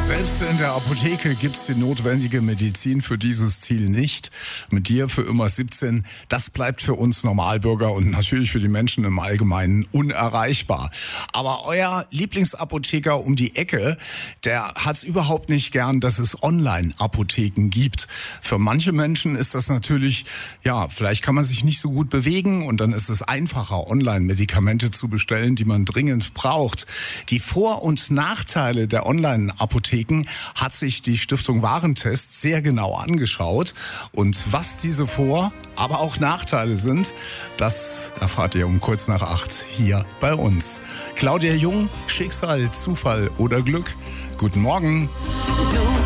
Selbst in der Apotheke gibt's die notwendige Medizin für dieses Ziel nicht. Mit dir für immer 17, das bleibt für uns Normalbürger und natürlich für die Menschen im Allgemeinen unerreichbar. Aber euer Lieblingsapotheker um die Ecke, der hat's überhaupt nicht gern, dass es Online-Apotheken gibt. Für manche Menschen ist das natürlich, vielleicht kann man sich nicht so gut bewegen und dann ist es einfacher, Online-Medikamente zu bestellen, die man dringend braucht. Die Vor- und Nachteile der Online-Apotheken hat sich die Stiftung Warentest sehr genau angeschaut. Und was diese Vor-, aber auch Nachteile sind, das erfahrt ihr um kurz nach 8 hier bei uns. Claudia Jung, Schicksal, Zufall oder Glück? Guten Morgen.